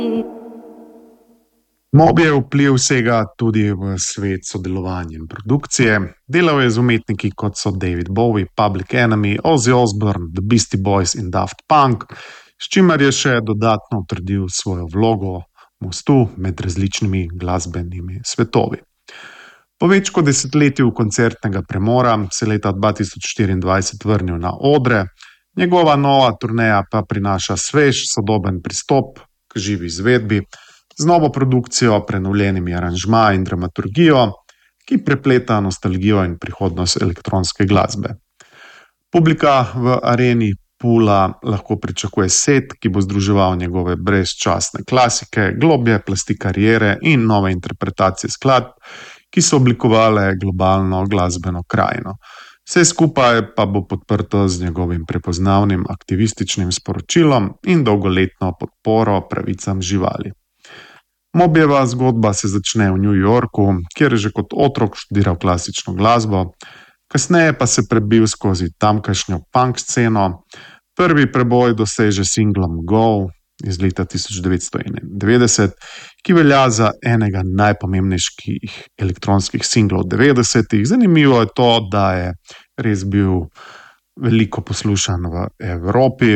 Mobijev vpliv sega tudi v svet sodelovanja in produkcije. Delal je z umetniki kot so David Bowie, Public Enemy, Ozzy Osbourne, The Beastie Boys in Daft Punk, s čimer je še dodatno utrdil svojo vlogo mostu med različnimi glasbenimi svetovi. Po več kot desetletju koncertnega premora se leta 2024 vrnil na odre, njegova nova turneja pa prinaša svež, sodoben pristop k živi izvedbi, z novo produkcijo, prenovljenimi aranžmaji in dramaturgijo, ki prepleta nostalgijo in prihodnost elektronske glasbe. Publika v areni Pula lahko pričakuje set, ki bo združeval njegove brezčasne klasike, globje plasti kariere in nove interpretacije skladb, ki so oblikovale globalno glasbeno krajino. Vse skupaj pa bo podprto z njegovim prepoznavnim aktivističnim sporočilom in dolgoletno podporo pravicam živali. Mobijeva zgodba se začne v New Yorku, kjer je že kot otrok študiral klasično glasbo, kasneje pa se prebil skozi tamkajšnjo punk sceno. Prvi preboj doseže s singlom Go iz leta 1991, ki velja za enega najpomembnejših elektronskih singlov 90-ih. Zanimivo je to, da je res bil veliko poslušan v Evropi.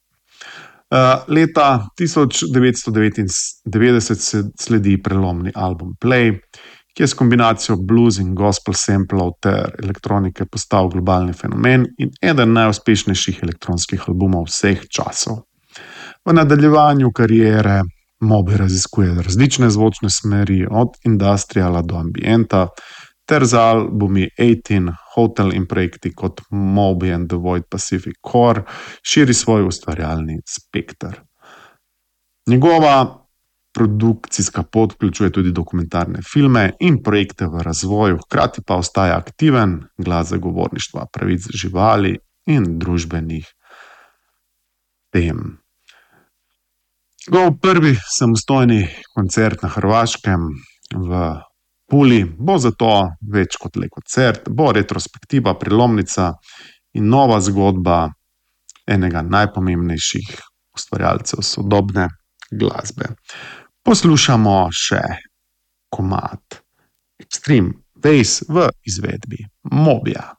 Leta 1999 sledi prelomni album Play, ki je s kombinacijo blues in gospel samplov ter elektronike postal globalni fenomen in eden najuspešnejših elektronskih albumov vseh časov. V nadaljevanju kariere Moby raziskuje različne zvočne smeri, od industriala do ambienta, ter z albumi 18, Hotel in projekti kot Moby and the Void Pacific Core širi svoj ustvarjalni spekter. Njegova produkcijska pot vključuje tudi dokumentarne filme in projekte v razvoju, hkrati pa ostaja aktiven glas zagovorništva pravic živali in družbenih tem. Njegov prvi samostojni koncert na Hrvaškem v Puli bo zato več kot le koncert, bo retrospektiva, prelomnica in nova zgodba enega najpomembnejših ustvarjalcev sodobne glasbe. Poslušamo še komad Extreme Bass v izvedbi Mobija.